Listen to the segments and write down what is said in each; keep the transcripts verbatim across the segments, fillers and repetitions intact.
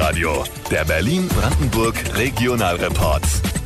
Radio, der Berlin-Brandenburg Regionalreport.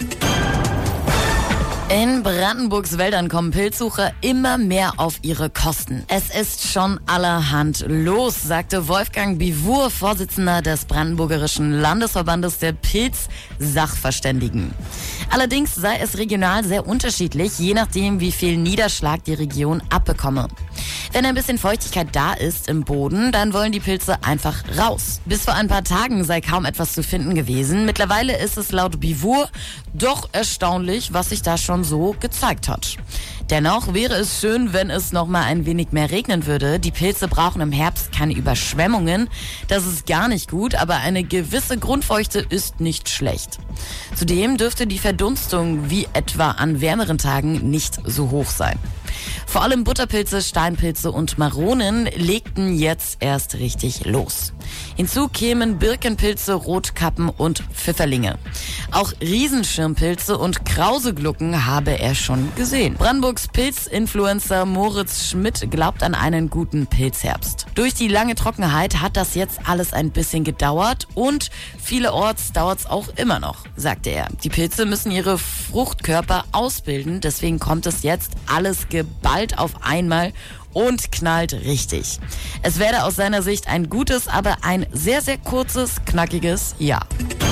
In Brandenburgs Wäldern kommen Pilzsucher immer mehr auf ihre Kosten. Es ist schon allerhand los, sagte Wolfgang Bivour, Vorsitzender des Brandenburgerischen Landesverbandes der Pilz-Sachverständigen. Allerdings sei es regional sehr unterschiedlich, je nachdem, wie viel Niederschlag die Region abbekomme. Wenn ein bisschen Feuchtigkeit da ist im Boden, dann wollen die Pilze einfach raus. Bis vor ein paar Tagen sei kaum etwas zu finden gewesen. Mittlerweile ist es laut Bivour doch erstaunlich, was sich da schon so gezeigt hat. Dennoch wäre es schön, wenn es noch mal ein wenig mehr regnen würde. Die Pilze brauchen im Herbst keine Überschwemmungen. Das ist gar nicht gut, aber eine gewisse Grundfeuchte ist nicht schlecht. Zudem dürfte die Verdunstung wie etwa an wärmeren Tagen nicht so hoch sein. Vor allem Butterpilze, Steinpilze und Maronen legten jetzt erst richtig los. Hinzu kämen Birkenpilze, Rotkappen und Pfifferlinge. Auch Riesenschirmpilze und Krauseglucken habe er schon gesehen. Brandenburgs Pilzinfluencer Moritz Schmidt glaubt an einen guten Pilzherbst. Durch die lange Trockenheit hat das jetzt alles ein bisschen gedauert und vielerorts dauert es auch immer noch, sagte er. Die Pilze müssen ihre Fruchtkörper ausbilden, deswegen kommt es jetzt alles geballt auf einmal und knallt richtig. Es werde aus seiner Sicht ein gutes, aber ein sehr, sehr kurzes, knackiges Jahr.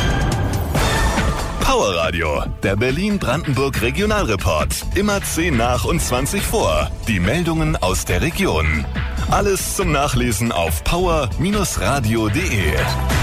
Power Radio, der Berlin-Brandenburg Regionalreport. Immer zehn nach und zwanzig vor. Die Meldungen aus der Region. Alles zum Nachlesen auf power Bindestrich radio punkt de.